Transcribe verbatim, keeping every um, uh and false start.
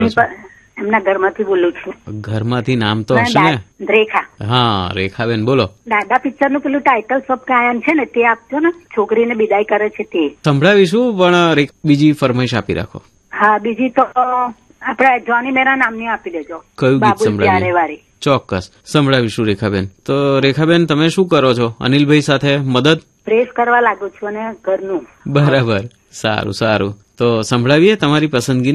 એમના ઘરમાંથી બોલું છું. ઘરમાંથી નામ તો હશે ને? રેખા. હા રેખાબેન બોલો. દાદા પિક્ચર નું પેલું ટાઇટલ સોફ ગાયન છે ને તે આપજો ને, છોકરીને વિદાય કરે છે તે સંભળાવીશું, પણ બીજી ફરમાઈશ આપી રાખો. હા બીજી તો આપડે જોની મેરા નામની આપી દેજો. કયું ગીત સંભળાવીએ? ચોક્કસ સંભળાવીશું રેખાબેન. તો રેખાબેન તમે શું કરો છો અનિલભાઈ સાથે મદદ? પ્રેસ કરવા લાગુ છું અને ઘરનું. બરાબર, સારું સારું. તો સંભળાવીએ તમારી પસંદગી.